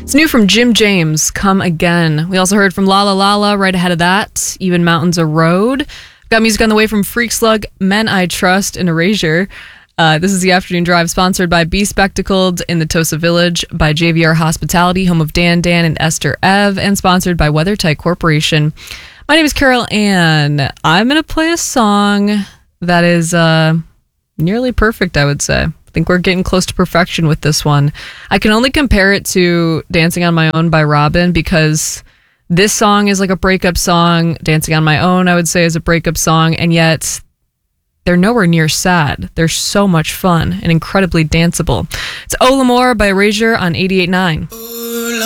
It's new from Jim James, Come Again. We also heard from La La La La right ahead of that, Even Mountains a Road. Got music on the way from Freak Slug, Men I Trust, and Erasure. This is the Afternoon Drive, sponsored by Be Spectacled in the Tosa Village, by JVR Hospitality, home of Dan and Esther Ev, and sponsored by WeatherTight Corporation. My name is Carol Ann. I'm going to play a song that is nearly perfect, I would say. I think we're getting close to perfection with this one. I can only compare it to Dancing on My Own by Robyn, because this song is like a breakup song. Dancing on My Own, I would say, is a breakup song, and yet they're nowhere near sad. They're so much fun and incredibly danceable. It's Olamore by Erasure on 88.9.